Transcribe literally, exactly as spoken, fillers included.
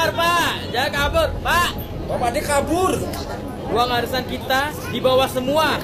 keluar, Pak. Jangan kabur, Pak. Bapak dia kabur. Uang arisan kita dibawa semua.